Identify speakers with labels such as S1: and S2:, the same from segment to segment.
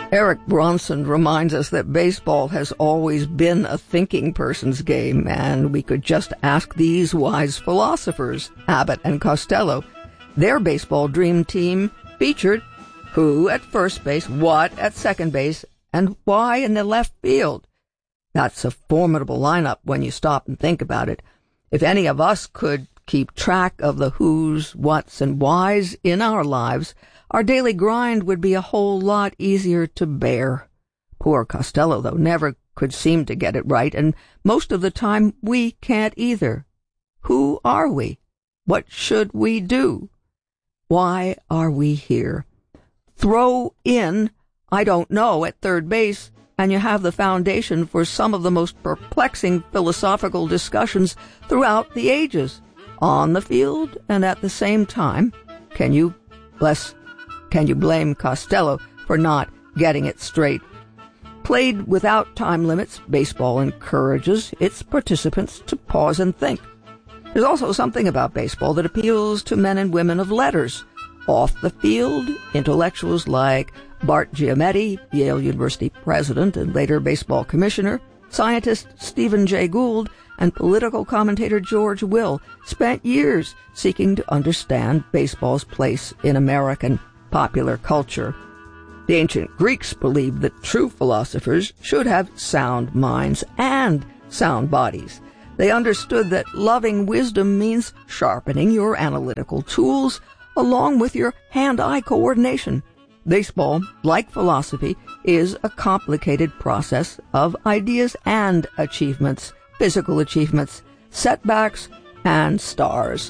S1: Eric Bronson reminds us that baseball has always been a thinking person's game, and we could just ask these wise philosophers, Abbott and Costello. Their baseball dream team featured who at first base, what at second base, and why in the left field. That's a formidable lineup when you stop and think about it. If any of us could keep track of the who's, what's, and why's in our lives, our daily grind would be a whole lot easier to bear. Poor Costello, though, never could seem to get it right, and most of the time we can't either. Who are we? What should we do? Why are we here? Throw in, I don't know, at third base, and you have the foundation for some of the most perplexing philosophical discussions throughout the ages. On the field and at the same time, can you blame Costello for not getting it straight? Played without time limits, baseball encourages its participants to pause and think. There's also something about baseball that appeals to men and women of letters. Off the field, intellectuals like Bart Giametti, Yale University president and later baseball commissioner, scientist Stephen Jay Gould, and political commentator George Will spent years seeking to understand baseball's place in American popular culture. The ancient Greeks believed that true philosophers should have sound minds and sound bodies. They understood that loving wisdom means sharpening your analytical tools along with your hand-eye coordination. Baseball, like philosophy, is a complicated process of ideas and achievements, physical achievements, setbacks, and stars.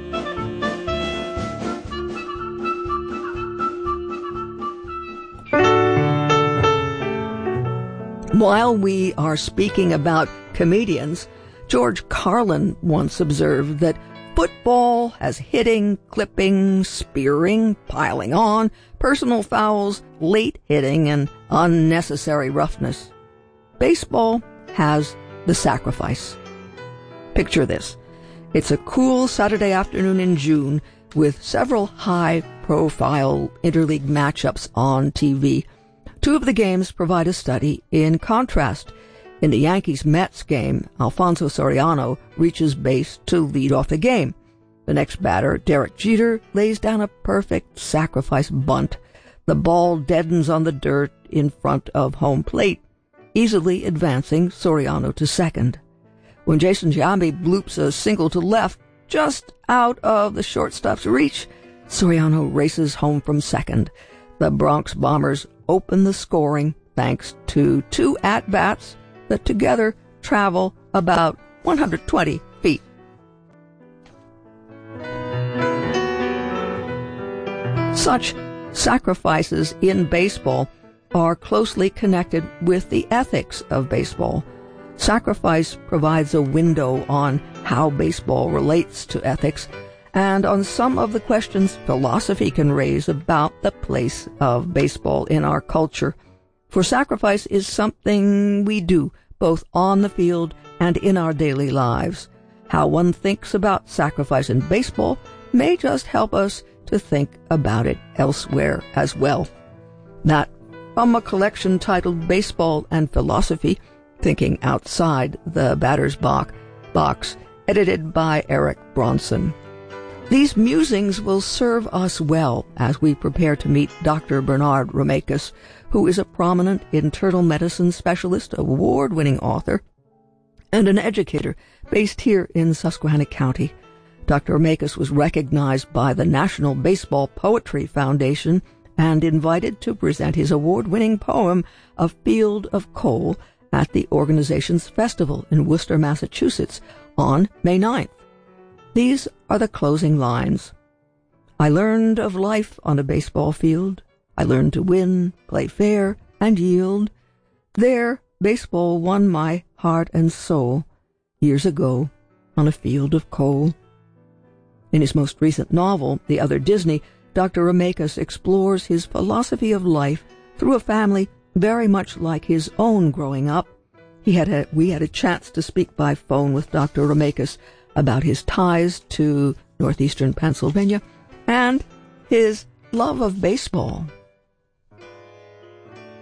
S1: While we are speaking about comedians, George Carlin once observed that football has hitting, clipping, spearing, piling on, personal fouls, late hitting, and unnecessary roughness. Baseball has the sacrifice. Picture this. It's a cool Saturday afternoon in June with several high-profile interleague matchups on TV. Two of the games provide a study in contrast. In the Yankees-Mets game, Alfonso Soriano reaches base to lead off the game. The next batter, Derek Jeter, lays down a perfect sacrifice bunt. The ball deadens on the dirt in front of home plate, easily advancing Soriano to second. When Jason Giambi bloops a single to left, just out of the shortstop's reach, Soriano races home from second. The Bronx Bombers open the scoring thanks to two at-bats that together travel about 120 feet. Such sacrifices in baseball are closely connected with the ethics of baseball. Sacrifice provides a window on how baseball relates to ethics and on some of the questions philosophy can raise about the place of baseball in our culture. For sacrifice is something we do, both on the field and in our daily lives. How one thinks about sacrifice in baseball may just help us to think about it elsewhere as well. That from a collection titled Baseball and Philosophy, Thinking Outside the Batter's Box, edited by Eric Bronson. These musings will serve us well as we prepare to meet Dr. Bernard Romeikis, who is a prominent internal medicine specialist, award-winning author, and an educator based here in Susquehanna County. Dr. Romeikis was recognized by the National Baseball Poetry Foundation and invited to present his award-winning poem, A Field of Coal, at the organization's festival in Worcester, Massachusetts, on May 9th. These are the closing lines. I learned of life on a baseball field. I learned to win, play fair, and yield. There, baseball won my heart and soul, years ago, on a field of coal. In his most recent novel, The Other Disney, Dr. Romeikis explores his philosophy of life through a family very much like his own growing up. We had a chance to speak by phone with Dr. Romeikis about his ties to northeastern Pennsylvania and his love of baseball.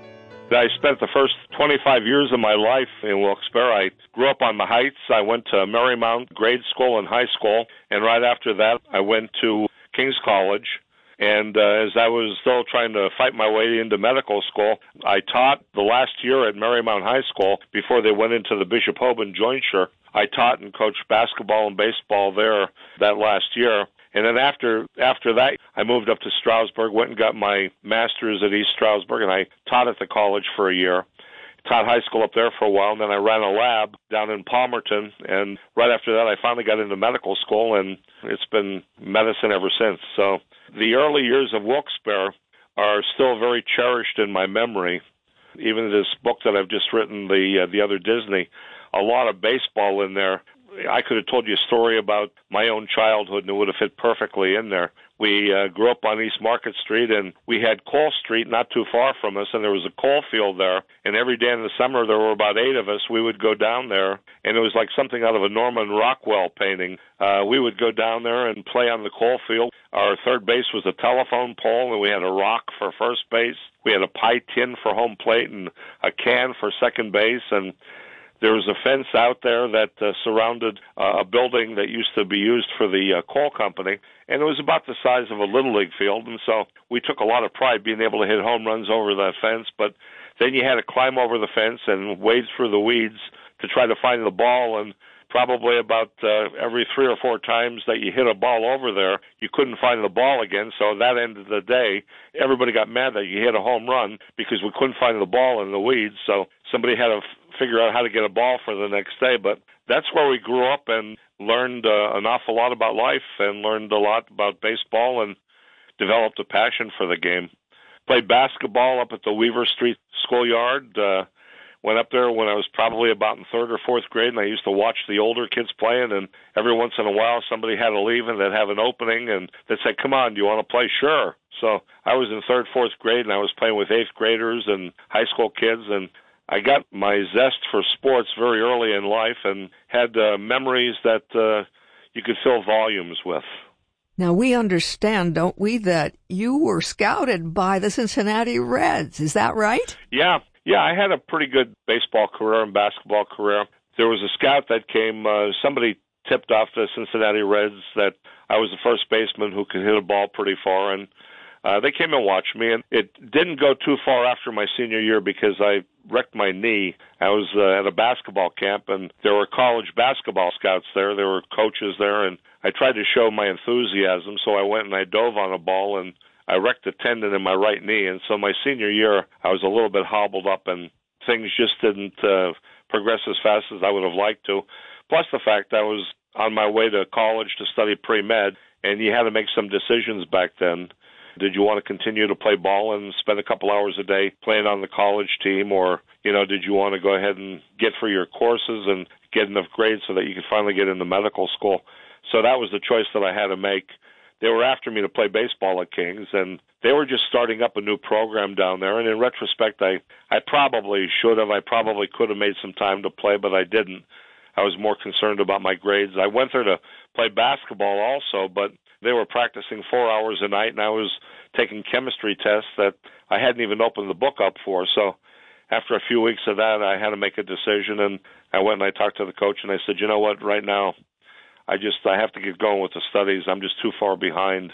S2: I spent the first 25 years of my life in Wilkes-Barre. I grew up on the Heights. I went to Marymount grade school and high school, and right after that, I went to King's College. And as I was still trying to fight my way into medical school, I taught the last year at Marymount High School before they went into the Bishop Hoban jointure. I taught and coached basketball and baseball there that last year. And then after that, I moved up to Stroudsburg, went and got my master's at East Stroudsburg, and I taught at the college for a year. Taught high school up there for a while, and then I ran a lab down in Palmerton. And right after that, I finally got into medical school, and it's been medicine ever since. So the early years of Wilkes-Barre are still very cherished in my memory. Even this book that I've just written, The Other Disney, a lot of baseball in there. I could have told you a story about my own childhood, and it would have fit perfectly in there. We grew up on East Market Street, and we had Coal Street not too far from us, and there was a coal field there. And every day in the summer, there were about 8 of us. We would go down there, and it was like something out of a Norman Rockwell painting. We would go down there and play on the coal field. Our third base was a telephone pole, and we had a rock for first base. We had a pie tin for home plate and a can for second base, and there was a fence out there that surrounded a building that used to be used for the coal company, and it was about the size of a Little League field, and so we took a lot of pride being able to hit home runs over that fence, but then you had to climb over the fence and wade through the weeds to try to find the ball, and probably about every 3 or 4 times that you hit a ball over there, you couldn't find the ball again, so that ended the day. Everybody got mad that you hit a home run because we couldn't find the ball in the weeds, so somebody had to figure out how to get a ball for the next day. But that's where we grew up and learned an awful lot about life and learned a lot about baseball and developed a passion for the game. Played basketball up at the Weaver Street schoolyard. Went up there when I was probably about in 3rd or 4th grade, and I used to watch the older kids playing, and every once in a while somebody had to leave and they'd have an opening, and they'd say, "Come on, do you want to play?" "Sure." So I was in 3rd, 4th grade, and I was playing with 8th graders and high school kids, and I got my zest for sports very early in life and had memories that you could fill volumes with.
S1: Now, we understand, don't we, that you were scouted by the Cincinnati Reds. Is that right?
S2: Yeah, I had a pretty good baseball career and basketball career. There was a scout that came, somebody tipped off the Cincinnati Reds that I was the first baseman who could hit a ball pretty far, and they came and watched me, and it didn't go too far after my senior year because I wrecked my knee. I was at a basketball camp, and there were college basketball scouts there. There were coaches there, and I tried to show my enthusiasm, so I went and I dove on a ball, and I wrecked a tendon in my right knee. And so my senior year, I was a little bit hobbled up, and things just didn't progress as fast as I would have liked to. Plus the fact I was on my way to college to study pre-med, and you had to make some decisions back then. Did you want to continue to play ball and spend a couple hours a day playing on the college team, or, did you want to go ahead and get through your courses and get enough grades so that you could finally get into medical school? So that was the choice that I had to make. They were after me to play baseball at Kings, and they were just starting up a new program down there. And in retrospect, I probably should have. I probably could have made some time to play, but I didn't. I was more concerned about my grades. I went there to play basketball also, but they were practicing 4 hours a night, and I was taking chemistry tests that I hadn't even opened the book up for. So after a few weeks of that, I had to make a decision, and I went and I talked to the coach, and I said, you know what, right now, I have to get going with the studies. I'm just too far behind.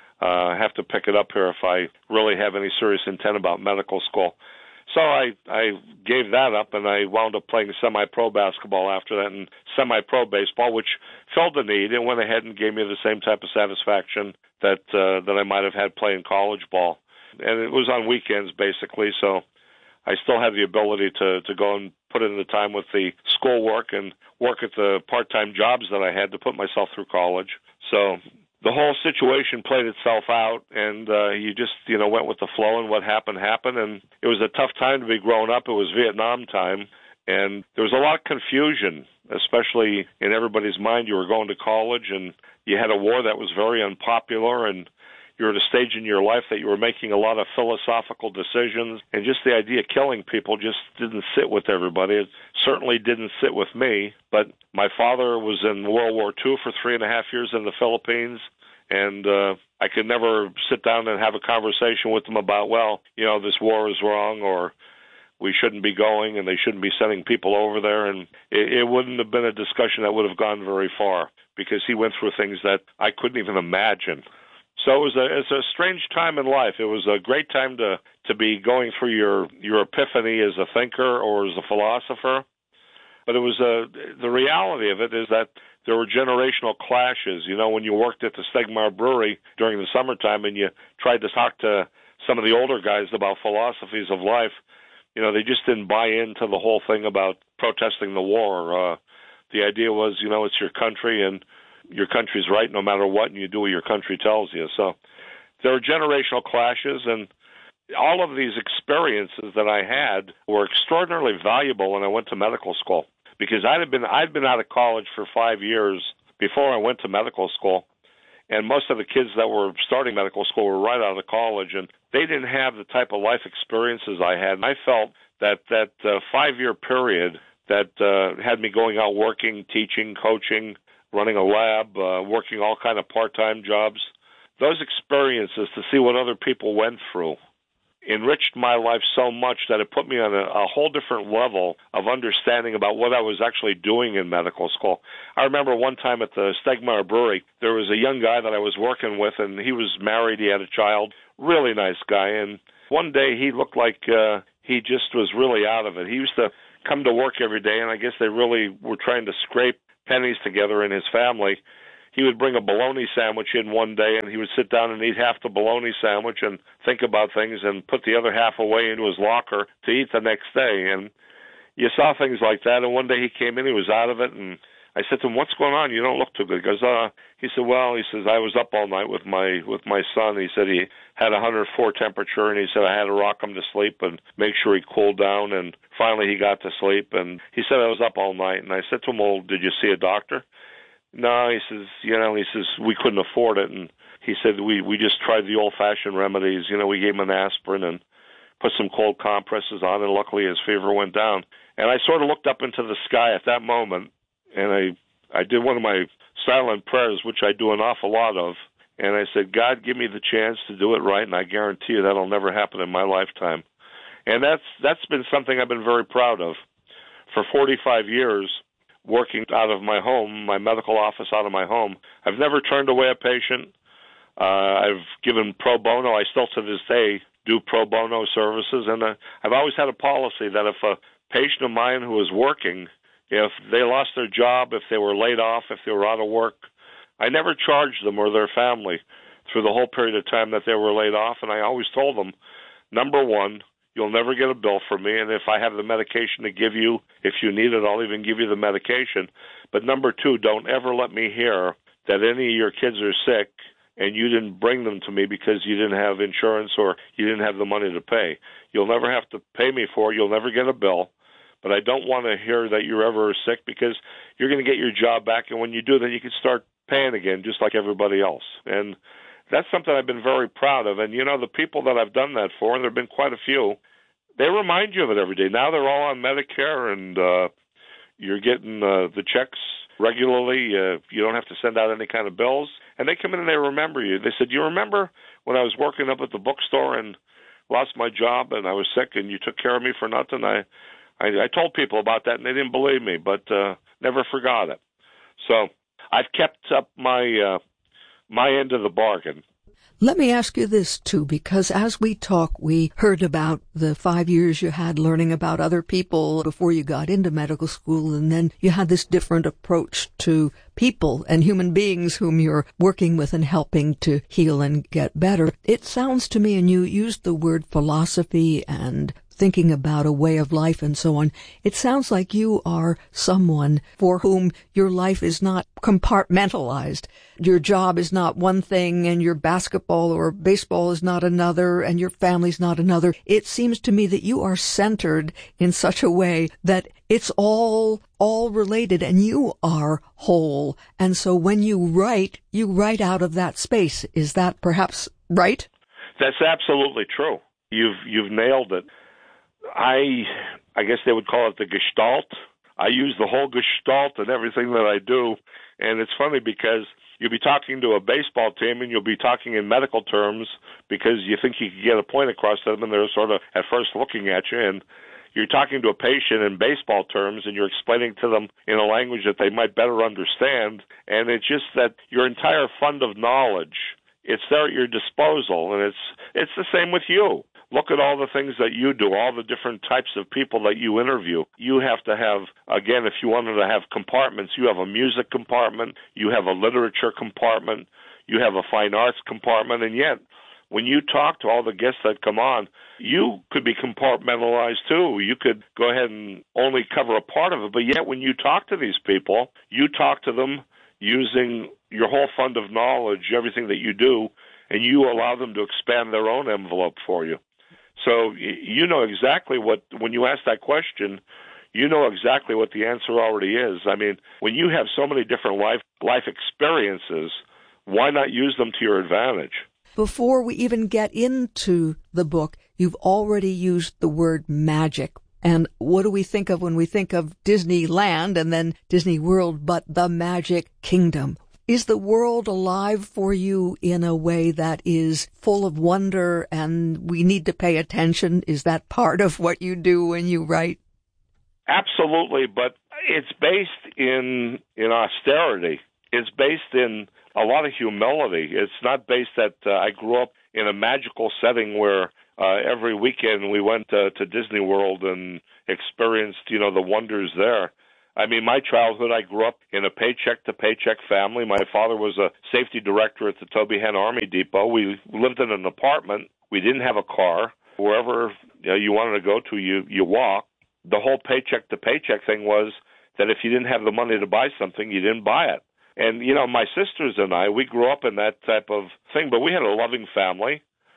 S2: I have to pick it up here if I really have any serious intent about medical school. So I gave that up, and I wound up playing semi-pro basketball after that and semi-pro baseball, which filled the need and went ahead and gave me the same type of satisfaction that I might have had playing college ball. And it was on weekends, basically, so I still had the ability to go and put in the time with the schoolwork and work at the part-time jobs that I had to put myself through college. So the whole situation played itself out, and you just, went with the flow, and what happened, and it was a tough time to be growing up. It was Vietnam time, and there was a lot of confusion, especially in everybody's mind. You were going to college, and you had a war that was very unpopular, and you were at a stage in your life that you were making a lot of philosophical decisions, and just the idea of killing people just didn't sit with everybody. It certainly didn't sit with me, but my father was in World War II for 3.5 years in the Philippines, and I could never sit down and have a conversation with him about, this war is wrong, or we shouldn't be going and they shouldn't be sending people over there. And it wouldn't have been a discussion that would have gone very far because he went through things that I couldn't even imagine. So it's a strange time in life. It was a great time to be going through your epiphany as a thinker or as a philosopher. But it was the reality of it is that there were generational clashes. You know, when you worked at the Stegmaier Brewery during the summertime and you tried to talk to some of the older guys about philosophies of life, you know, they just didn't buy into the whole thing about protesting the war. The idea was, you know, it's your country and your country's right no matter what, and you do what your country tells you. So there were generational clashes, and all of these experiences that I had were extraordinarily valuable when I went to medical school, because I'd been out of college for 5 years before I went to medical school, and most of the kids that were starting medical school were right out of college, and they didn't have the type of life experiences I had. And I felt that 5-year period that had me going out working, teaching, coaching, running a lab, working all kind of part-time jobs, those experiences to see what other people went through enriched my life so much that it put me on a whole different level of understanding about what I was actually doing in medical school. I remember one time at the Stegmaier Brewery, there was a young guy that I was working with, and he was married, he had a child, really nice guy, and one day he looked like he just was really out of it. He used to come to work every day, and I guess they really were trying to scrape pennies together in his family. He would bring a bologna sandwich in one day, and he would sit down and eat half the bologna sandwich and think about things and put the other half away into his locker to eat the next day. And you saw things like that, and one day he came in, he was out of it, and I said to him, "What's going on? You don't look too good." He goes, he said, "Well," he says, "I was up all night with my son." He said he had 104 temperature, and he said I had to rock him to sleep and make sure he cooled down, and finally he got to sleep. And he said I was up all night, and I said to him, "Well, did you see a doctor?" "No," he says, "We couldn't afford it." And he said, we just tried the old-fashioned remedies. You know, we gave him an aspirin and put some cold compresses on, and luckily his fever went down. And I sort of looked up into the sky at that moment, and I did one of my silent prayers, which I do an awful lot of, and I said, "God, give me the chance to do it right, and I guarantee you that'll never happen in my lifetime." And that's been something I've been very proud of. For 45 years, working out of my home, my medical office out of my home, I've never turned away a patient. I've given pro bono. I still to this day do pro bono services, and I've always had a policy that if a patient of mine who was working, if they lost their job, if they were laid off, if they were out of work, I never charged them or their family through the whole period of time that they were laid off, and I always told them, number one, you'll never get a bill from me, and if I have the medication to give you, if you need it, I'll even give you the medication. But number two, don't ever let me hear that any of your kids are sick and you didn't bring them to me because you didn't have insurance or you didn't have the money to pay. You'll never have to pay me for it. You'll never get a bill. But I don't want to hear that you're ever sick, because you're going to get your job back, and when you do, then you can start paying again just like everybody else. And that's something I've been very proud of. And, you know, the people that I've done that for, and there have been quite a few, they remind you of it every day. Now they're all on Medicare, and you're getting the checks regularly. You don't have to send out any kind of bills. And they come in and they remember you. They said, "You remember when I was working up at the bookstore and lost my job and I was sick and you took care of me for nothing?" I told people about that, and they didn't believe me, but never forgot it. So I've kept up my end of the bargain.
S1: Let me ask you this, too, because as we talk, we heard about the 5 years you had learning about other people before you got into medical school, and then you had this different approach to people and human beings whom you're working with and helping to heal and get better. It sounds to me, and you used the word philosophy and thinking about a way of life and so on, it sounds like you are someone for whom your life is not compartmentalized. Your job is not one thing, and your basketball or baseball is not another, and your family's not another. It seems to me that you are centered in such a way that it's all related, and you are whole. And so when you write out of that space. Is that perhaps right?
S2: That's absolutely true. You've nailed it. I guess they would call it the Gestalt. I use the whole Gestalt in everything that I do, and it's funny because you'll be talking to a baseball team and you'll be talking in medical terms because you think you can get a point across to them, and they're sort of at first looking at you, and you're talking to a patient in baseball terms and you're explaining to them in a language that they might better understand. And it's just that your entire fund of knowledge, it's there at your disposal. And it's the same with you. Look at all the things that you do, all the different types of people that you interview. You have to have, again, if you wanted to have compartments, you have a music compartment, you have a literature compartment, you have a fine arts compartment, and yet when you talk to all the guests that come on, you could be compartmentalized too. You could go ahead and only cover a part of it, but yet when you talk to these people, you talk to them using your whole fund of knowledge, everything that you do, and you allow them to expand their own envelope for you. So you know exactly what, when you ask that question, you know exactly what the answer already is. I mean, when you have so many different life experiences, why not use them to your advantage?
S1: Before we even get into the book, you've already used the word magic. And what do we think of when we think of Disneyland and then Disney World, but the Magic Kingdom? Is the world alive for you in a way that is full of wonder and we need to pay attention? Is that part of what you do when you write?
S2: Absolutely, but it's based in austerity. It's based in a lot of humility. It's not based that I grew up in a magical setting where every weekend we went to Disney World and experienced, the wonders there. I mean, my childhood, I grew up in a paycheck-to-paycheck family. My father was a safety director at the Toby Hen Army Depot. We lived in an apartment. We didn't have a car. Wherever you wanted to go to, you walked. The whole paycheck-to-paycheck thing was that if you didn't have the money to buy something, you didn't buy it. And, my sisters and I, we grew up in that type of thing, but we had a loving family.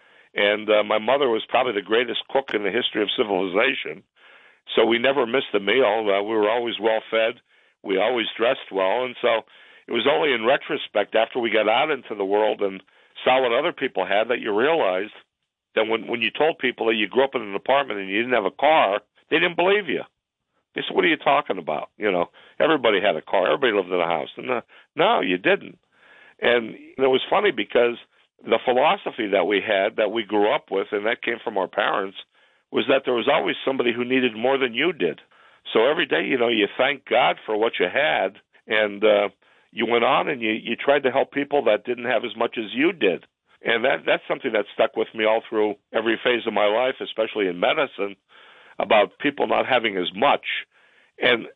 S2: And my mother was probably the greatest cook in the history of civilization. So we never missed a meal. We were always well-fed. We always dressed well. And so it was only in retrospect, after we got out into the world and saw what other people had, that you realized that when you told people that you grew up in an apartment and you didn't have a car, they didn't believe you. They said, what are you talking about? Everybody had a car. Everybody lived in a house. And no, you didn't. And it was funny because the philosophy that we had, that we grew up with, and that came from our parents, was that there was always somebody who needed more than you did. So every day, you thank God for what you had, and you went on and you tried to help people that didn't have as much as you did. And that's something that stuck with me all through every phase of my life, especially in medicine, about people not having as much. And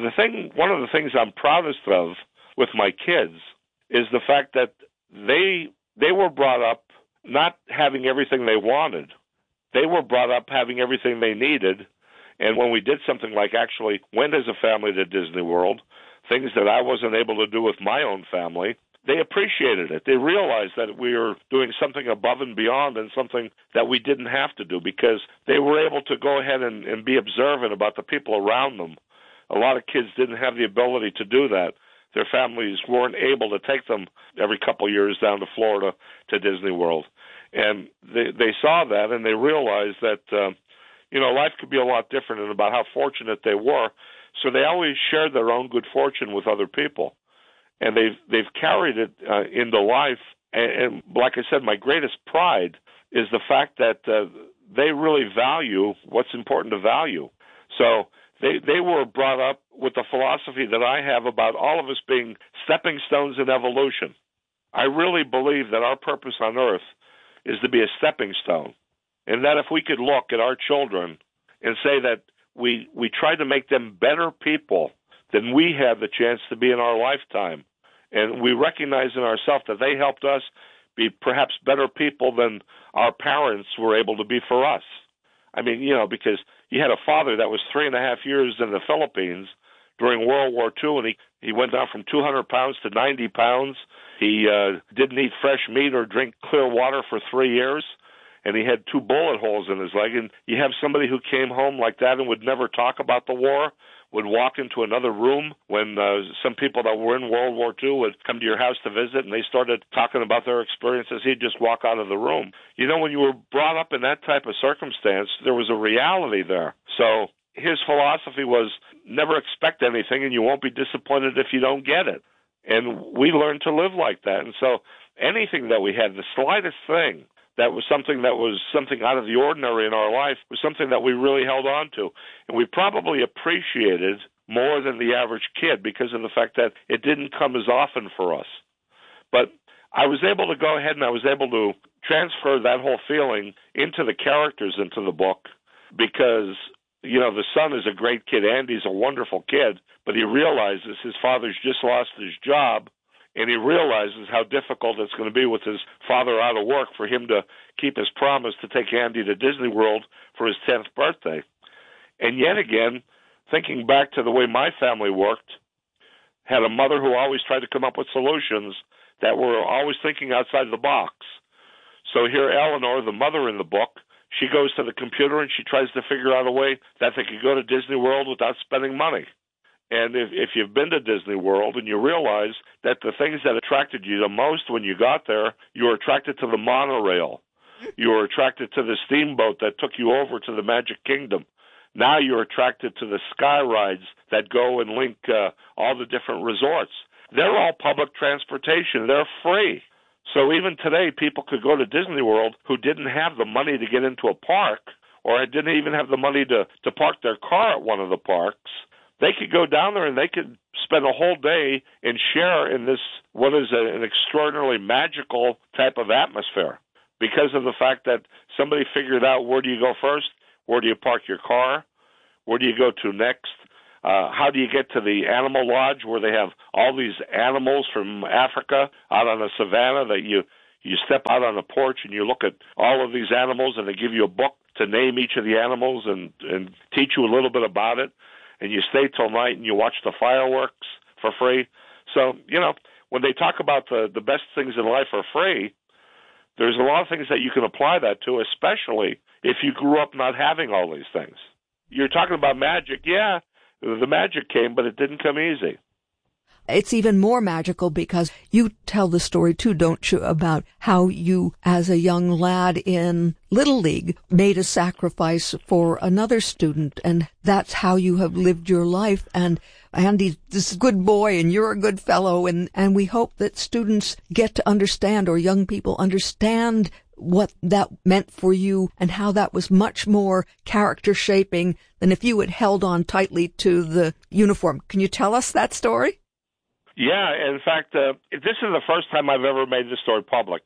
S2: one of the things I'm proudest of with my kids is the fact that they were brought up not having everything they wanted. They were brought up having everything they needed. And when we did something like actually went as a family to Disney World, things that I wasn't able to do with my own family, they appreciated it. They realized that we were doing something above and beyond and something that we didn't have to do, because they were able to go ahead and be observant about the people around them. A lot of kids didn't have the ability to do that. Their families weren't able to take them every couple of years down to Florida to Disney World. And they saw that, and they realized that, life could be a lot different, and about how fortunate they were. So they always shared their own good fortune with other people. And they've carried it into life. And like I said, my greatest pride is the fact that they really value what's important to value. So they were brought up with the philosophy that I have about all of us being stepping stones in evolution. I really believe that our purpose on earth is to be a stepping stone, and that if we could look at our children and say that we try to make them better people than we had the chance to be in our lifetime, and we recognize in ourselves that they helped us be perhaps better people than our parents were able to be for us. I mean, because you had a father that was 3.5 years in the Philippines during World War II, and he went down from 200 pounds to 90 pounds. He didn't eat fresh meat or drink clear water for 3 years, and he had 2 bullet holes in his leg. And you have somebody who came home like that and would never talk about the war, would walk into another room when some people that were in World War II would come to your house to visit, and they started talking about their experiences. He'd just walk out of the room. When you were brought up in that type of circumstance, there was a reality there. So his philosophy was never expect anything, and you won't be disappointed if you don't get it. And we learned to live like that. And so anything that we had, the slightest thing that was something out of the ordinary in our life, was something that we really held on to. And we probably appreciated more than the average kid because of the fact that it didn't come as often for us. But I was able to go ahead and I was able to transfer that whole feeling into the characters into the book because, the son is a great kid. Andy's a wonderful kid, but he realizes his father's just lost his job, and he realizes how difficult it's going to be with his father out of work for him to keep his promise to take Andy to Disney World for his 10th birthday. And yet again, thinking back to the way my family worked, had a mother who always tried to come up with solutions that were always thinking outside the box. So here, Eleanor, the mother in the book, she goes to the computer and she tries to figure out a way that they could go to Disney World without spending money. And if you've been to Disney World and you realize that the things that attracted you the most when you got there, you were attracted to the monorail. You were attracted to the steamboat that took you over to the Magic Kingdom. Now you're attracted to the sky rides that go and link all the different resorts. They're all public transportation. They're free. So even today, people could go to Disney World who didn't have the money to get into a park or didn't even have the money to park their car at one of the parks. They could go down there and they could spend a whole day and share in this, what is an extraordinarily magical type of atmosphere because of the fact that somebody figured out where do you go first, where do you park your car, where do you go to next, how do you get to the animal lodge where they have all these animals from Africa out on the savannah that you step out on the porch and you look at all of these animals and they give you a book to name each of the animals and teach you a little bit about it. And you stay till night and you watch the fireworks for free. So, when they talk about the best things in life are free, there's a lot of things that you can apply that to, especially if you grew up not having all these things. You're talking about magic. Yeah, the magic came, but it didn't come easy.
S1: It's even more magical because you tell the story too, don't you, about how you, as a young lad in Little League, made a sacrifice for another student, and that's how you have lived your life. And Andy's this good boy, and you're a good fellow, and we hope that students get to understand, or young people understand, what that meant for you and how that was much more character shaping than if you had held on tightly to the uniform. Can you tell us that story?
S2: Yeah, in fact, this is the first time I've ever made this story public.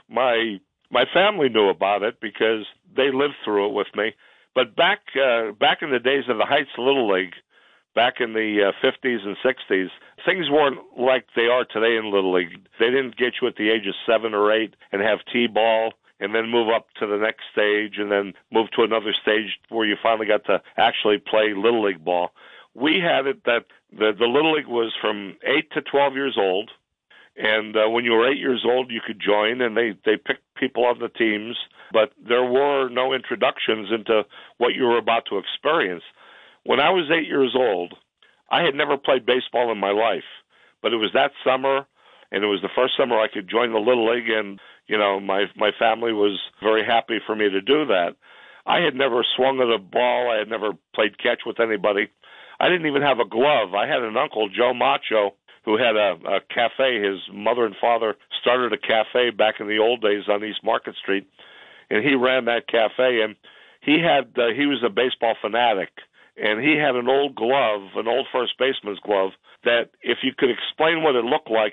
S2: My family knew about it because they lived through it with me. But back in the days of the Heights Little League, back in the 50s and 60s, things weren't like they are today in Little League. They didn't get you at the age of 7 or 8 and have T-ball and then move up to the next stage and then move to another stage where you finally got to actually play Little League ball. We had it that the Little League was from 8 to 12 years old, and when you were 8 years old, you could join, and they picked people on the teams, but there were no introductions into what you were about to experience. When I was 8 years old, I had never played baseball in my life, but it was that summer, and it was the first summer I could join the Little League, and my family was very happy for me to do that. I had never swung at a ball. I had never played catch with anybody. I didn't even have a glove. I had an uncle, Joe Macho, who had a cafe. His mother and father started a cafe back in the old days on East Market Street, and he ran that cafe. And he was a baseball fanatic, and he had an old glove, an old first baseman's glove, that if you could explain what it looked like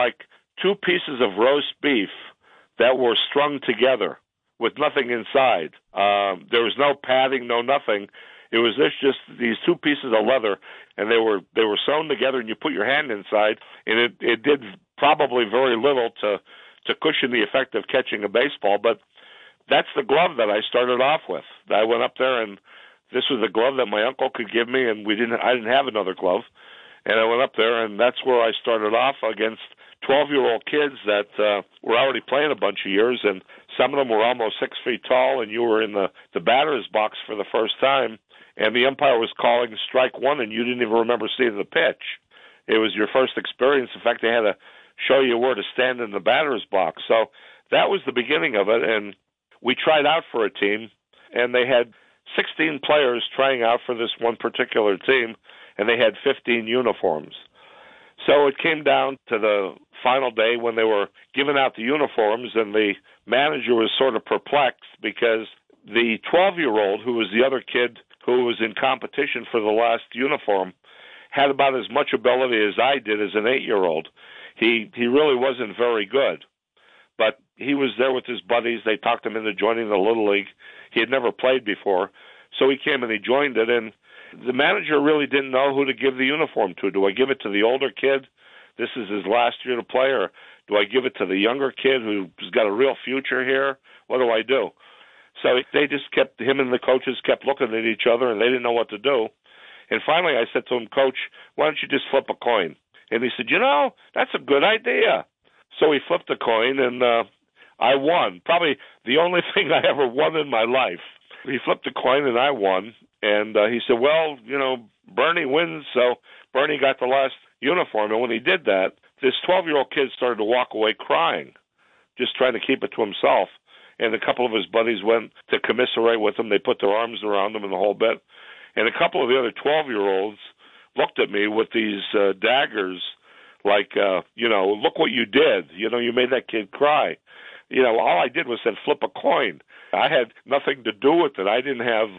S2: 2 pieces of roast beef that were strung together with nothing inside. There was no padding, no nothing. It was just these 2 pieces of leather, and they were sewn together, and you put your hand inside, and it did probably very little to cushion the effect of catching a baseball. But that's the glove that I started off with. I went up there, and this was the glove that my uncle could give me, and I didn't have another glove. And I went up there, and that's where I started off against 12-year-old kids that were already playing a bunch of years, and some of them were almost 6 feet tall, and you were in the batter's box for the first time. And the umpire was calling strike 1, and you didn't even remember seeing the pitch. It was your first experience. In fact, they had to show you where to stand in the batter's box. So that was the beginning of it, and we tried out for a team, and they had 16 players trying out for this one particular team, and they had 15 uniforms. So it came down to the final day when they were giving out the uniforms, and the manager was sort of perplexed because the 12-year-old, who was the other kid who was in competition for the last uniform, had about as much ability as I did as an 8-year-old. He really wasn't very good, but he was there with his buddies. They talked him into joining the Little League. He had never played before, so he came and he joined it, and the manager really didn't know who to give the uniform to. Do I give it to the older kid? This is his last year to play, or do I give it to the younger kid who's got a real future here? What do I do? So they just kept, him and the coaches kept looking at each other, and they didn't know what to do. And finally I said to him, Coach, why don't you just flip a coin? And he said, that's a good idea. So he flipped a coin, and I won. Probably the only thing I ever won in my life. He flipped a coin, and I won. And he said, well, Bernie wins, so Bernie got the last uniform. And when he did that, this 12-year-old kid started to walk away crying, just trying to keep it to himself. And a couple of his buddies went to commiserate with him. They put their arms around him and the whole bit. And a couple of the other 12-year-olds looked at me with these daggers like, look what you did. You made that kid cry. All I did was said flip a coin. I had nothing to do with it. I didn't have,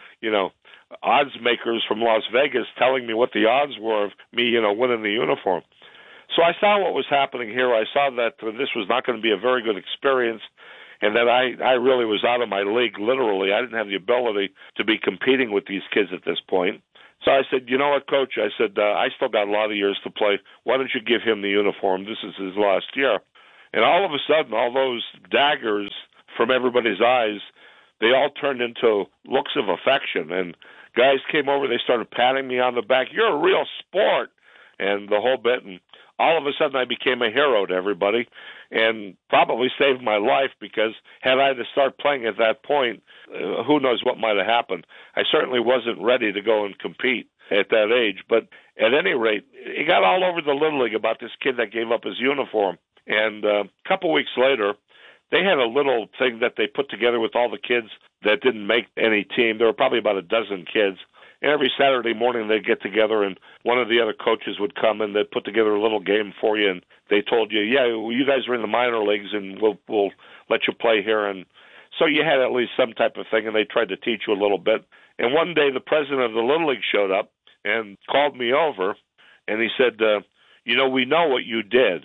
S2: odds makers from Las Vegas telling me what the odds were of me, winning the uniform. So I saw what was happening here. I saw that this was not going to be a very good experience, and that I really was out of my league, literally. I didn't have the ability to be competing with these kids at this point. So I said, you know what, Coach? I said, I still got a lot of years to play. Why don't you give him the uniform? This is his last year. And all of a sudden, all those daggers from everybody's eyes, they all turned into looks of affection. And guys came over, they started patting me on the back. You're a real sport, and the whole bit. And all of a sudden, I became a hero to everybody, and probably saved my life, because had I to start playing at that point, who knows what might have happened. I certainly wasn't ready to go and compete at that age. But at any rate, it got all over the Little League about this kid that gave up his uniform. And a couple weeks later, they had a little thing that they put together with all the kids that didn't make any team. There were probably about a dozen kids. And every Saturday morning they'd get together, and one of the other coaches would come, and they'd put together a little game for you. And they told you, you guys are in the minor leagues, and we'll let you play here. And so you had at least some type of thing, and they tried to teach you a little bit. And one day the president of the Little League showed up and called me over, and he said, we know what you did.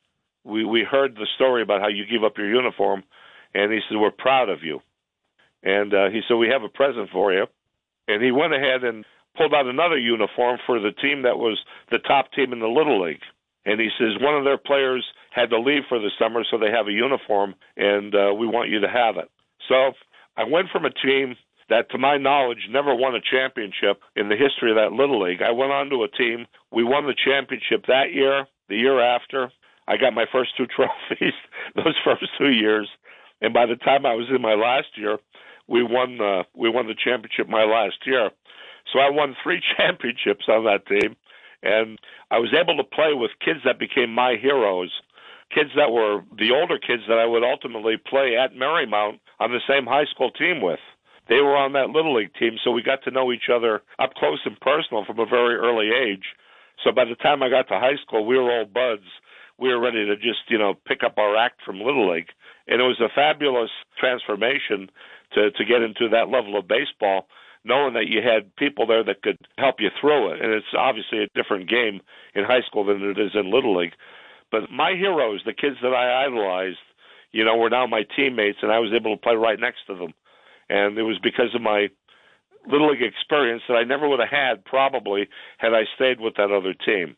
S2: We heard the story about how you gave up your uniform, and he said, we're proud of you. And he said, we have a present for you. And he went ahead and pulled out another uniform for the team that was the top team in the Little League. And he says, one of their players had to leave for the summer, so they have a uniform, and we want you to have it. So I went from a team that, to my knowledge, never won a championship in the history of that Little League. I went on to a team. We won the championship that year, the year after. I got my first 2 trophies those first 2 years. And by the time I was in my last year, we won the championship my last year. So I won 3 championships on that team, and I was able to play with kids that became my heroes, kids that were the older kids that I would ultimately play at Marymount on the same high school team with. They were on that Little League team, so we got to know each other up close and personal from a very early age. So by the time I got to high school, we were old buds. We were ready to just, pick up our act from Little League. And it was a fabulous transformation to get into that level of baseball, knowing that you had people there that could help you through it. And it's obviously a different game in high school than it is in Little League. But my heroes, the kids that I idolized, were now my teammates, and I was able to play right next to them. And it was because of my Little League experience that I never would have had probably had I stayed with that other team.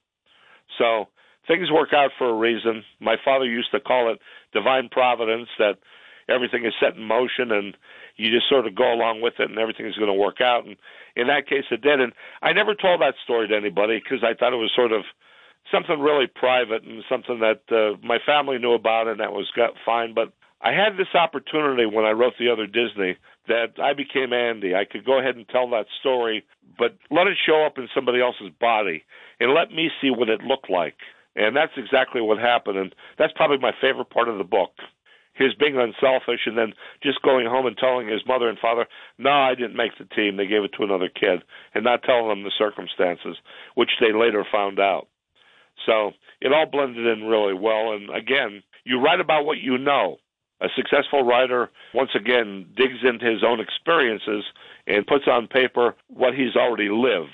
S2: So things work out for a reason. My father used to call it divine providence, that everything is set in motion and you just sort of go along with it and everything is going to work out. And in that case, it did. And I never told that story to anybody because I thought it was sort of something really private and something that my family knew about, and that was fine. But I had this opportunity when I wrote The Other Disney that I became Andy. I could go ahead and tell that story, but let it show up in somebody else's body and let me see what it looked like. And that's exactly what happened. And that's probably my favorite part of the book. His being unselfish and then just going home and telling his mother and father, no, I didn't make the team. They gave it to another kid, and not telling them the circumstances, which they later found out. So it all blended in really well. And again, you write about what you know. A successful writer, once again, digs into his own experiences and puts on paper what he's already lived.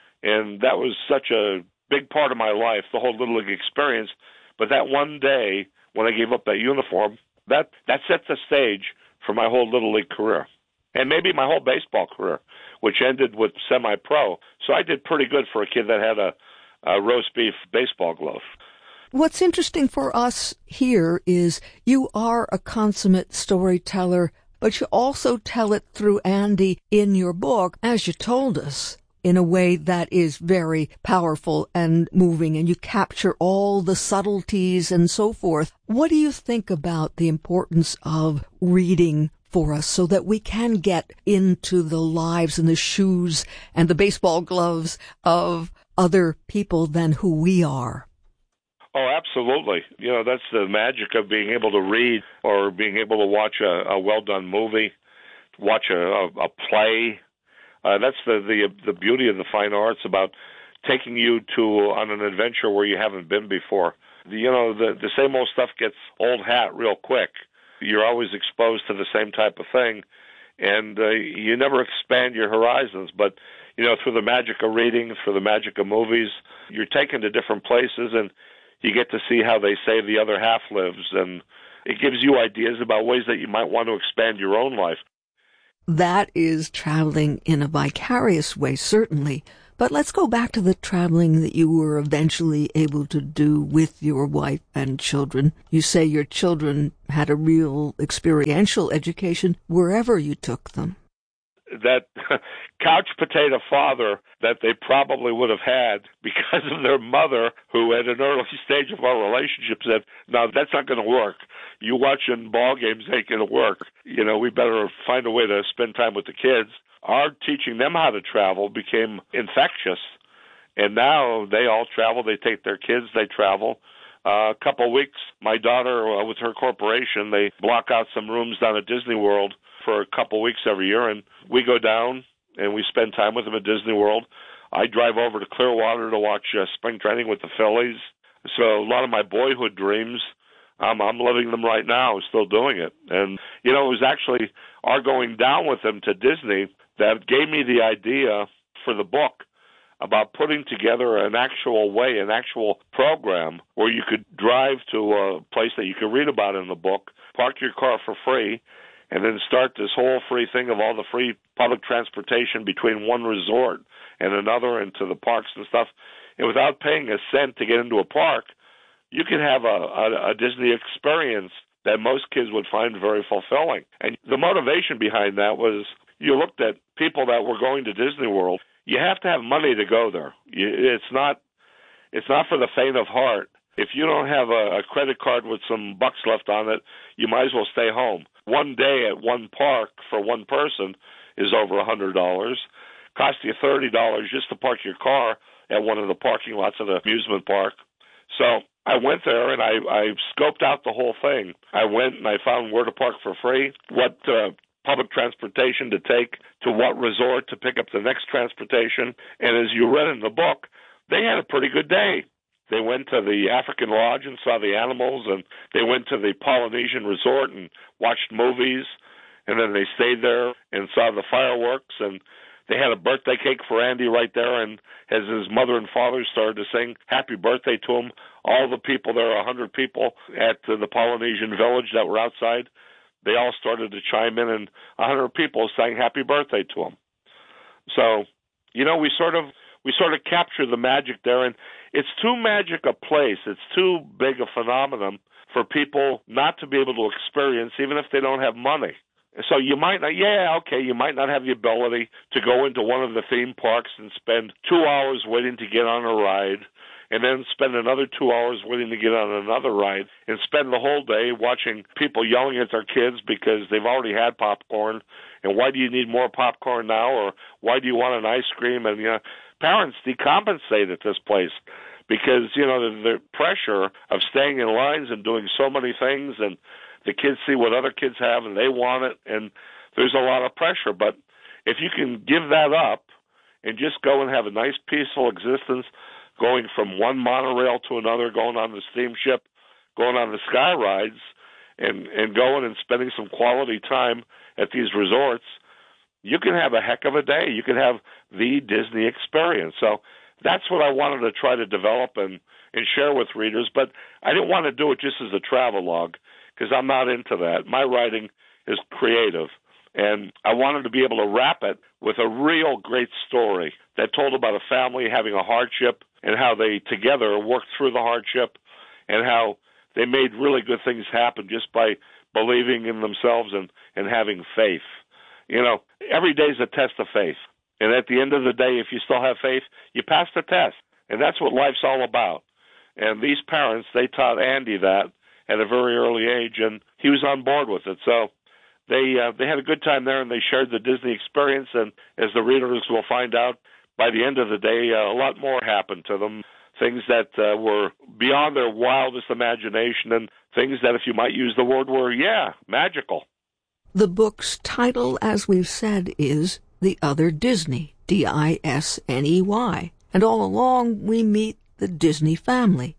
S2: And that was such a big part of my life, the whole Little League experience. But that one day when I gave up that uniform, that set the stage for my whole Little League career. And maybe my whole baseball career, which ended with semi-pro. So I did pretty good for a kid that had a roast beef baseball glove.
S1: What's interesting for us here is you are a consummate storyteller, but you also tell it through Andy in your book, as you told us, in a way that is very powerful and moving, and you capture all the subtleties and so forth. What do you think about the importance of reading for us so that we can get into the lives and the shoes and the baseball gloves of other people than who we are?
S2: Oh, absolutely. You know, that's the magic of being able to read or being able to watch a well-done movie, watch a play. That's the beauty of the fine arts, about taking you on an adventure where you haven't been before. The same old stuff gets old hat real quick. You're always exposed to the same type of thing, and you never expand your horizons. But, through the magic of reading, through the magic of movies, you're taken to different places, and you get to see how they say the other half lives, and it gives you ideas about ways that you might want to expand your own life.
S1: That is traveling in a vicarious way, certainly. But let's go back to the traveling that you were eventually able to do with your wife and children. You say your children had a real experiential education wherever you took them.
S2: That couch potato father that they probably would have had because of their mother, who at an early stage of our relationship said, "No, that's not going to work. You watching ball games ain't going to work. We better find a way to spend time with the kids." Our teaching them how to travel became infectious, and now they all travel. They take their kids, they travel. A couple of weeks, my daughter, with her corporation, they block out some rooms down at Disney World for a couple of weeks every year, and we go down and we spend time with them at Disney World. I drive over to Clearwater to watch spring training with the Phillies. So a lot of my boyhood dreams, I'm living them right now, still doing it. And, it was actually our going down with them to Disney that gave me the idea for the book about putting together an actual program where you could drive to a place that you could read about in the book, park your car for free, and then start this whole free thing of all the free public transportation between one resort and another and to the parks and stuff. And without paying a cent to get into a park, you could have a Disney experience that most kids would find very fulfilling. And the motivation behind that was, you looked at people that were going to Disney World. You have to have money to go there. It's not for the faint of heart. If you don't have a credit card with some bucks left on it, you might as well stay home. One day at one park for one person is over $100. Cost you $30 just to park your car at one of the parking lots of the amusement park. So I went there and I scoped out the whole thing. I went and I found where to park for free, what public transportation to take to what resort to pick up the next transportation. And as you read in the book, they had a pretty good day. They went to the African Lodge and saw the animals, and they went to the Polynesian Resort and watched movies, and then they stayed there and saw the fireworks, and they had a birthday cake for Andy right there, and as his mother and father started to sing happy birthday to him, all the people there, 100 people at the Polynesian village that were outside, they all started to chime in, and 100 people sang happy birthday to him. So, we sort of capture the magic there, and it's too magic a place. It's too big a phenomenon for people not to be able to experience, even if they don't have money. So you might not, you might not have the ability to go into one of the theme parks and spend 2 hours waiting to get on a ride, and then spend another 2 hours waiting to get on another ride, and spend the whole day watching people yelling at their kids because they've already had popcorn, and why do you need more popcorn now, or why do you want an ice cream? And, parents decompensate at this place because, the pressure of staying in lines and doing so many things, and the kids see what other kids have and they want it, and there's a lot of pressure. But if you can give that up and just go and have a nice, peaceful existence, going from one monorail to another, going on the steamship, going on the sky rides, and going and spending some quality time at these resorts, you can have a heck of a day. You can have the Disney experience. So that's what I wanted to try to develop and share with readers. But I didn't want to do it just as a travelogue, because I'm not into that. My writing is creative, and I wanted to be able to wrap it with a real great story that told about a family having a hardship and how they together worked through the hardship and how they made really good things happen just by believing in themselves and having faith. You know, every day is a test of faith. And at the end of the day, if you still have faith, you pass the test. And that's what life's all about. And these parents, they taught Andy that at a very early age, and he was on board with it. So they had a good time there, and they shared the Disney experience. And as the readers will find out, by the end of the day, a lot more happened to them, things that were beyond their wildest imagination, and things that, if you might use the word, were, magical.
S1: The book's title, as we've said, is The Other Disney, Disney. And all along we meet the Disney family,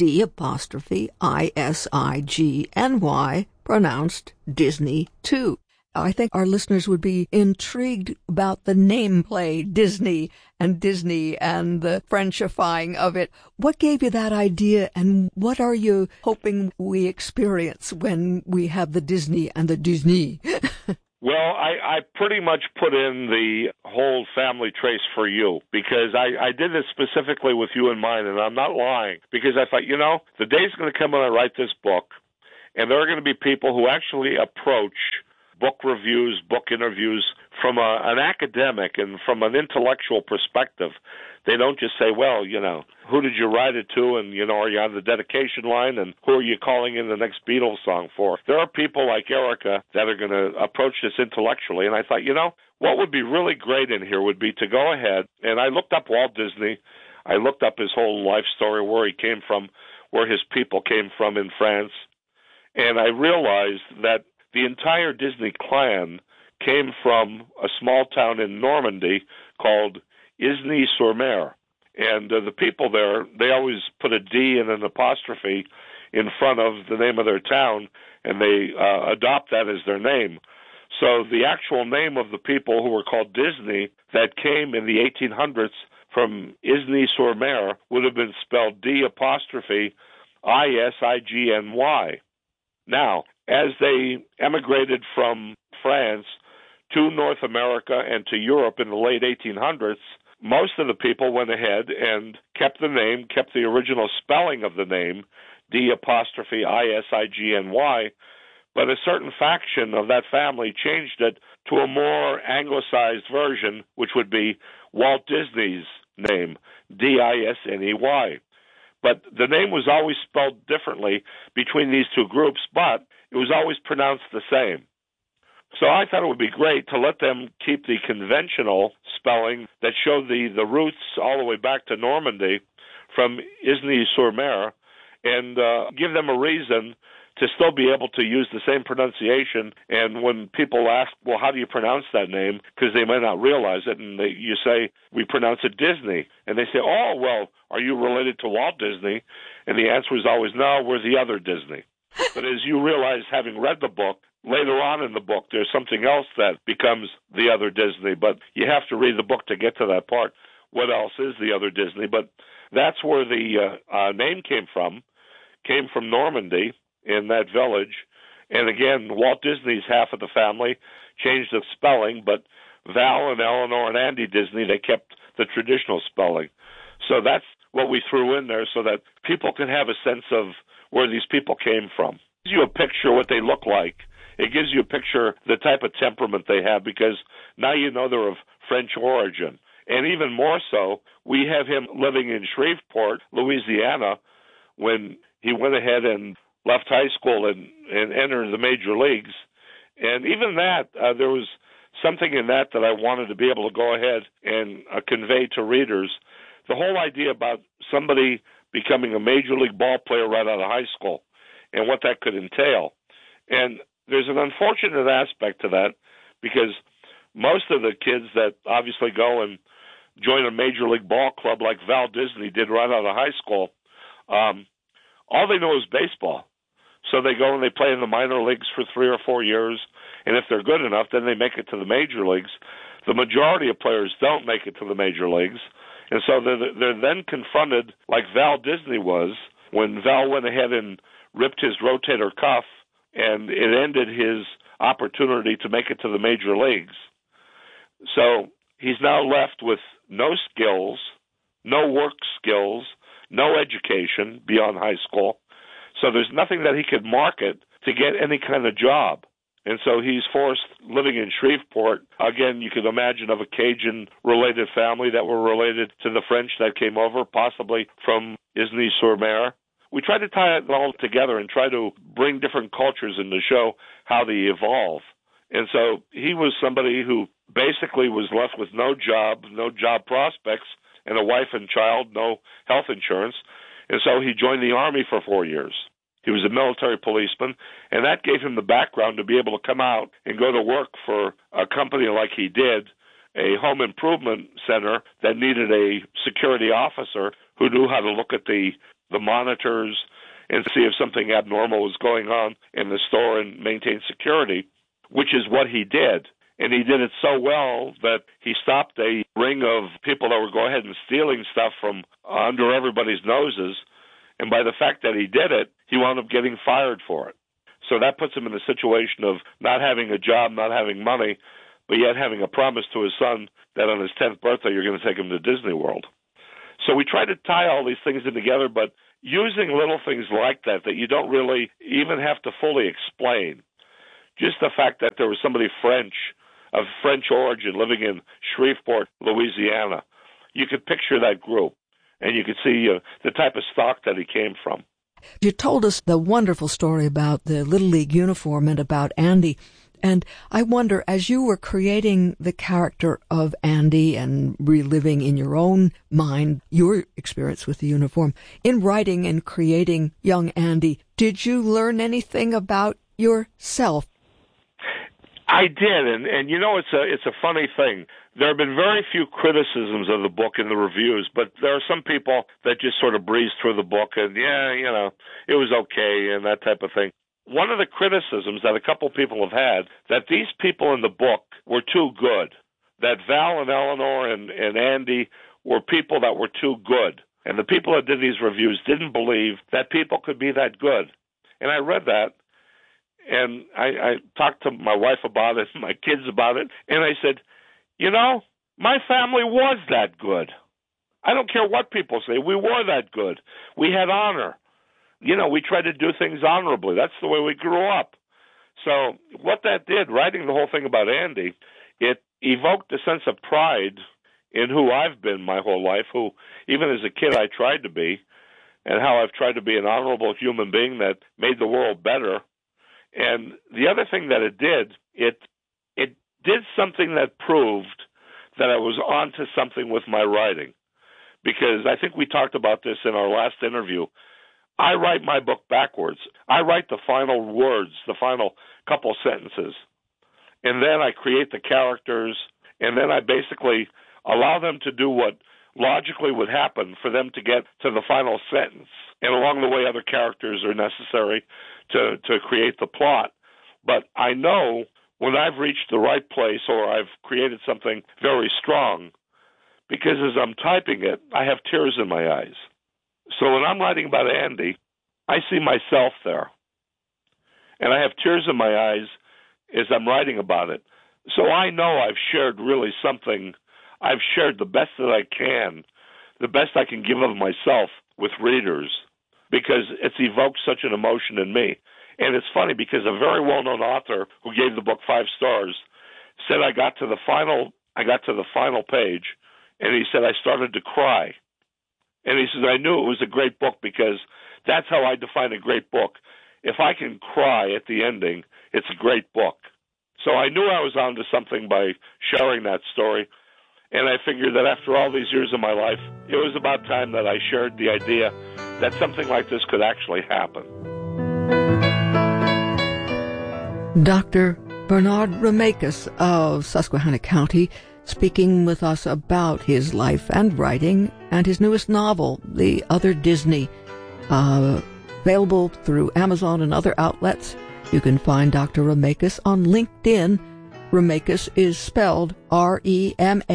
S1: D''ISIGNY, pronounced Disney too. I think our listeners would be intrigued about the nameplay Disney and the Frenchifying of it. What gave you that idea, and what are you hoping we experience when we have the Disney and the Disney?
S2: Well, I pretty much put in the whole family trace for you, because I did this specifically with you in mind, and I'm not lying, because I thought, the day's going to come when I write this book, and there are going to be people who actually approach book reviews, book interviews from an academic and from an intellectual perspective. They don't just say, well, who did you write it to, and, are you on the dedication line, and who are you calling in the next Beatles song for? There are people like Erica that are going to approach this intellectually, and I thought, what would be really great in here would be to go ahead, and I looked up Walt Disney. I looked up his whole life story, where he came from, where his people came from in France, and I realized that the entire Disney clan came from a small town in Normandy called Isny-sur-Mer. And the people there, they always put a D and an apostrophe in front of the name of their town, and they adopt that as their name. So the actual name of the people who were called Disney that came in the 1800s from Isny-sur-Mer would have been spelled D''ISIGNY. Now, as they emigrated from France to North America and to Europe in the late 1800s, most of the people went ahead and kept the name, kept the original spelling of the name, D''ISIGNY, but a certain faction of that family changed it to a more anglicized version, which would be Walt Disney's name, Disney. But the name was always spelled differently between these two groups, but it was always pronounced the same. So I thought it would be great to let them keep the conventional spelling that showed the roots all the way back to Normandy from Isny-sur-Mer, and give them a reason to still be able to use the same pronunciation. And when people ask, well, how do you pronounce that name? Because they might not realize it, and you say, we pronounce it Disney. And they say, oh, well, are you related to Walt Disney? And the answer is always, no, we're the other Disney. But as you realize, having read the book, later on in the book, there's something else that becomes the other Disney. But you have to read the book to get to that part. What else is the other Disney? But that's where the name came from Normandy, in that village. And again, Walt Disney's half of the family changed the spelling, but Val and Eleanor and Andy Disney, they kept the traditional spelling. So that's what we threw in there so that people can have a sense of where these people came from. It gives you a picture what they look like. It gives you a picture the type of temperament they have, because now you know they're of French origin. And even more so, we have him living in Shreveport, Louisiana, when he went ahead and left high school and entered the major leagues. And even that, there was something in that I wanted to be able to go ahead and convey to readers. The whole idea about somebody becoming a major league ball player right out of high school and what that could entail. And there's an unfortunate aspect to that, because most of the kids that obviously go and join a major league ball club like Val Disney did right out of high school, all they know is baseball. So they go and they play in the minor leagues for 3 or 4 years, and if they're good enough, then they make it to the major leagues. The majority of players don't make it to the major leagues, and so they're then confronted, like Val Disney was, when Val went ahead and ripped his rotator cuff, and it ended his opportunity to make it to the major leagues. So he's now left with no skills, no work skills, no education beyond high school. So there's nothing that he could market to get any kind of job. And so he's forced, living in Shreveport, again, you could imagine of a Cajun-related family that were related to the French that came over, possibly from Isny-sur-Mer. We try to tie it all together and try to bring different cultures in to show how they evolve. And so he was somebody who basically was left with no job prospects, and a wife and child, no health insurance. And so he joined the Army for 4 years. He was a military policeman, and that gave him the background to be able to come out and go to work for a company like he did, a home improvement center that needed a security officer who knew how to look at the monitors and see if something abnormal was going on in the store and maintain security, which is what he did. And he did it so well that he stopped a ring of people that were going ahead and stealing stuff from under everybody's noses. And by the fact that he did it, he wound up getting fired for it. So that puts him in a situation of not having a job, not having money, but yet having a promise to his son that on his 10th birthday you're going to take him to Disney World. So we try to tie all these things in together, but using little things like that you don't really even have to fully explain. Just the fact that there was somebody of French origin living in Shreveport, Louisiana, you could picture that group, and you could see the type of stock that he came from.
S1: You told us the wonderful story about the Little League uniform and about Andy. And I wonder, as you were creating the character of Andy and reliving in your own mind your experience with the uniform, in writing and creating young Andy, did you learn anything about yourself?
S2: I did, and you know, it's a funny thing. There have been very few criticisms of the book in the reviews, but there are some people that just sort of breeze through the book and, it was okay and that type of thing. One of the criticisms that a couple people have had, that these people in the book were too good, that Val and Eleanor and Andy were people that were too good. And the people that did these reviews didn't believe that people could be that good. And I read that, and I talked to my wife about it, my kids about it, and I said, my family was that good. I don't care what people say. We were that good. We had honor. We tried to do things honorably. That's the way we grew up. So what that did, writing the whole thing about Andy, it evoked a sense of pride in who I've been my whole life, who even as a kid I tried to be, and how I've tried to be an honorable human being that made the world better. And the other thing that it did did something that proved that I was onto something with my writing. Because I think we talked about this in our last interview. I write my book backwards. I write the final words, the final couple sentences. And then I create the characters, and then I basically allow them to do what logically would happen for them to get to the final sentence. And along the way, other characters are necessary to create the plot. But I know when I've reached the right place or I've created something very strong, because as I'm typing it, I have tears in my eyes. So when I'm writing about Andy, I see myself there. And I have tears in my eyes as I'm writing about it. So I know I've shared really something. I've shared the best that I can, the best I can give of myself with readers, because it's evoked such an emotion in me. And it's funny because a very well-known author who gave the book 5 stars said I got to the final page, and he said I started to cry. And he says, I knew it was a great book because that's how I define a great book. If I can cry at the ending, it's a great book. So I knew I was onto something by sharing that story. And I figured that after all these years of my life, it was about time that I shared the idea that something like this could actually happen.
S1: Dr. Bernard Ramakis of Susquehanna County speaking with us about his life and writing and his newest novel, The Other Disney, available through Amazon and other outlets. You can find Dr. Remakes on LinkedIn. Remakes is spelled Remakus,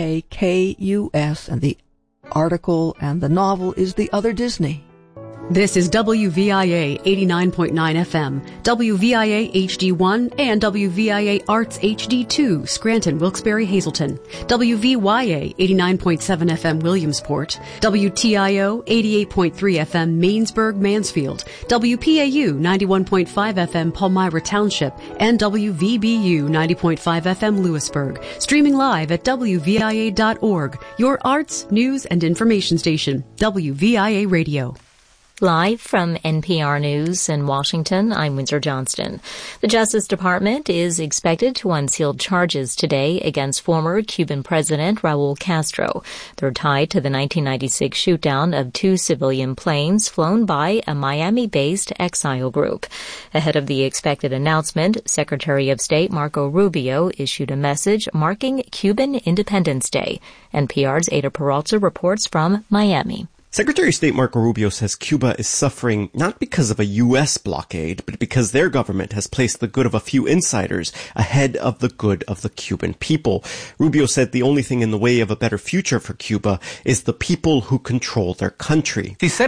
S1: and the article and the novel is The Other Disney.
S3: This is WVIA 89.9 FM, WVIA HD1, and WVIA Arts HD2, Scranton, Wilkes-Barre, Hazleton, WVYA 89.7 FM, Williamsport, WTIO 88.3 FM, Mainsburg, Mansfield, WPAU 91.5 FM, Palmyra Township, and WVBU 90.5 FM, Lewisburg. Streaming live at WVIA.org, your arts, news, and information station, WVIA Radio.
S4: Live from NPR News in Washington, I'm Windsor Johnston. The Justice Department is expected to unseal charges today against former Cuban President Raul Castro. They're tied to the 1996 shootdown of two civilian planes flown by a Miami-based exile group. Ahead of the expected announcement, Secretary of State Marco Rubio issued a message marking Cuban Independence Day. NPR's Ada Peralta reports from Miami.
S5: Secretary of State Marco Rubio says Cuba is suffering not because of a U.S. blockade, but because their government has placed the good of a few insiders ahead of the good of the Cuban people. Rubio said the only thing in the way of a better future for Cuba is the people who control their country. If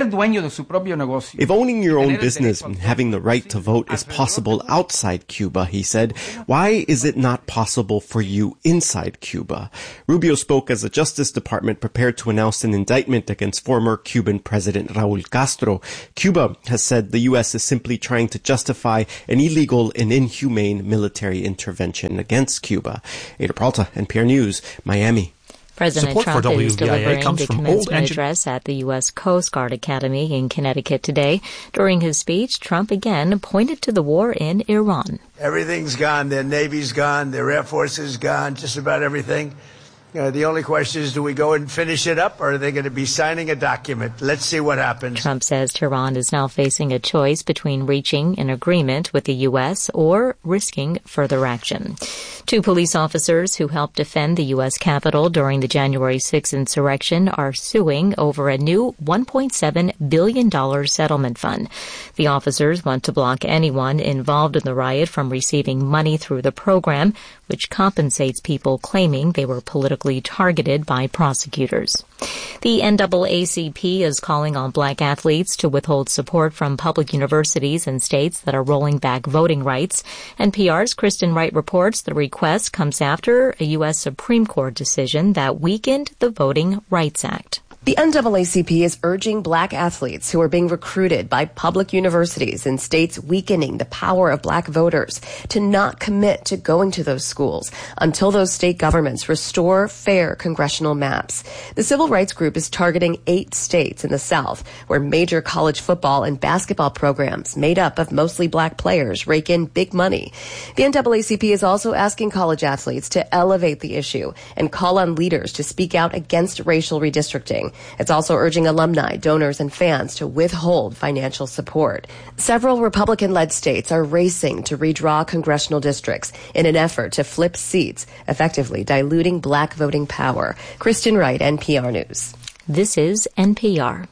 S5: owning your own business and having the right to vote is possible outside Cuba, he said, why is it not possible for you inside Cuba? Rubio spoke as the Justice Department prepared to announce an indictment against former Cuban President Raul Castro. Cuba has said the U.S. is simply trying to justify an illegal and inhumane military intervention against Cuba. Ada Peralta, NPR News, Miami.
S4: President Trump is delivering the commencement address at the U.S. Coast Guard Academy in Connecticut today. During his speech, Trump again pointed to the war in Iran.
S6: Everything's gone. Their Navy's gone. Their Air Force is gone. Just about everything. The only question is, do we go and finish it up, or are they going to be signing a document? Let's see what happens.
S4: Trump says Tehran is now facing a choice between reaching an agreement with the U.S. or risking further action. Two police officers who helped defend the U.S. Capitol during the January 6th insurrection are suing over a new $1.7 billion settlement fund. The officers want to block anyone involved in the riot from receiving money through the program, which compensates people claiming they were politically targeted by prosecutors. The NAACP is calling on black athletes to withhold support from public universities and states that are rolling back voting rights. NPR's Kristen Wright reports the request comes after a U.S. Supreme Court decision that weakened the Voting Rights Act.
S7: The NAACP is urging black athletes who are being recruited by public universities in states weakening the power of black voters to not commit to going to those schools until those state governments restore fair congressional maps. The civil rights group is targeting 8 states in the South where major college football and basketball programs made up of mostly black players rake in big money. The NAACP is also asking college athletes to elevate the issue and call on leaders to speak out against racial redistricting. It's also urging alumni, donors, and fans to withhold financial support. Several Republican-led states are racing to redraw congressional districts in an effort to flip seats, effectively diluting black voting power. Kristen Wright, NPR News.
S4: This is NPR.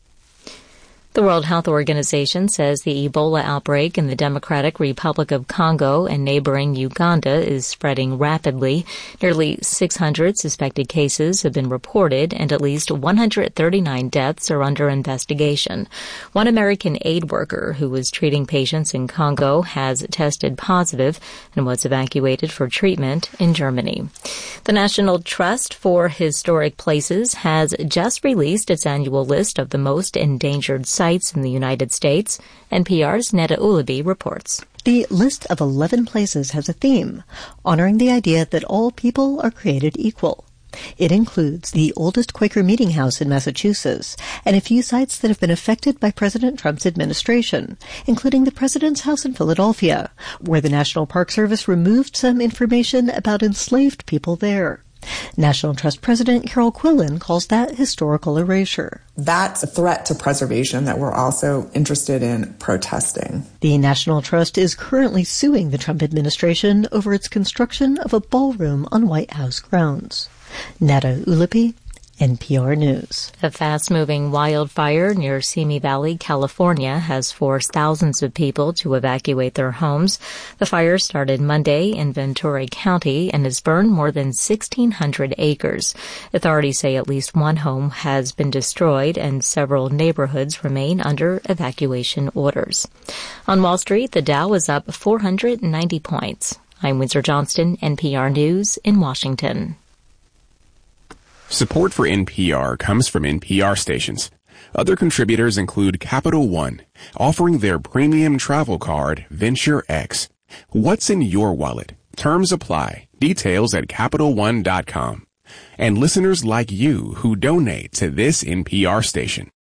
S4: The World Health Organization says the Ebola outbreak in the Democratic Republic of Congo and neighboring Uganda is spreading rapidly. Nearly 600 suspected cases have been reported, and at least 139 deaths are under investigation. One American aid worker who was treating patients in Congo has tested positive and was evacuated for treatment in Germany. The National Trust for Historic Places has just released its annual list of the most endangered sites in the United States. NPR's Neda Ulabi reports.
S8: The list of 11 places has a theme, honoring the idea that all people are created equal. It includes the oldest Quaker meeting house in Massachusetts and a few sites that have been affected by President Trump's administration, including the President's house in Philadelphia, where the National Park Service removed some information about enslaved people there. National Trust President Carol Quillen calls that historical erasure.
S9: That's a threat to preservation that we're also interested in protesting.
S8: The National Trust is currently suing the Trump administration over its construction of a ballroom on White House grounds. Nada Ulupi, NPR News.
S4: A fast-moving wildfire near Simi Valley, California, has forced thousands of people to evacuate their homes. The fire started Monday in Ventura County and has burned more than 1,600 acres. Authorities say at least one home has been destroyed and several neighborhoods remain under evacuation orders. On Wall Street, the Dow is up 490 points. I'm Windsor Johnston, NPR News in Washington.
S10: Support for NPR comes from NPR stations. Other contributors include Capital One, offering their premium travel card, Venture X. What's in your wallet? Terms apply. Details at CapitalOne.com. And listeners like you who donate to this NPR station.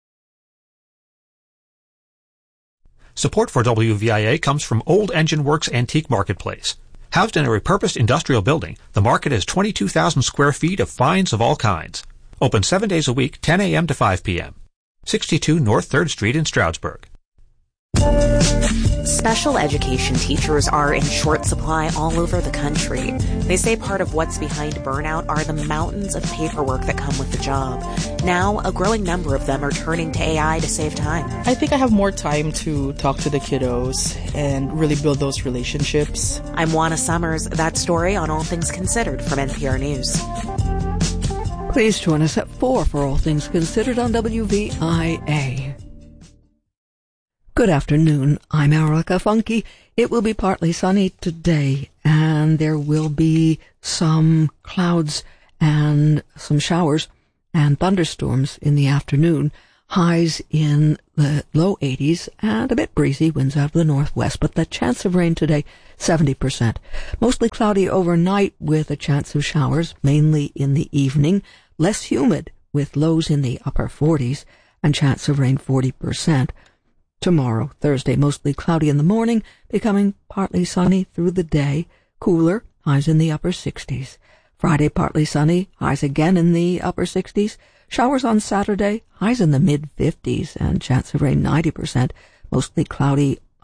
S11: Support for WVIA comes from Old Engine Works Antique Marketplace. Housed in a repurposed industrial building, the market has 22,000 square feet of finds of all kinds. Open 7 days a week, 10 a.m. to 5 p.m. 62 North 3rd Street in Stroudsburg.
S12: Special education teachers are in short supply all over the country. They say part of what's behind burnout are the mountains of paperwork that come with the job. Now, a growing number of them are turning to AI to save time.
S13: I think I have more time to talk to the kiddos and really build those relationships.
S12: I'm Juana Summers. That story on All Things Considered from NPR News.
S1: Please join us at 4 for All Things Considered on WVIA. Good afternoon. I'm Erica Funke. It will be partly sunny today, and there will be some clouds and some showers and thunderstorms in the afternoon. Highs in the low 80s and a bit breezy, winds out of the northwest, but the chance of rain today, 70%. Mostly cloudy overnight with a chance of showers, mainly in the evening. Less humid with lows in the upper 40s and chance of rain 40%. Tomorrow, Thursday, mostly cloudy in the morning, becoming partly sunny through the day. Cooler, highs in the upper 60s. Friday, partly sunny, highs again in the upper 60s. Showers on Saturday, highs in the mid-50s, and chance of rain 90%. Mostly cloudy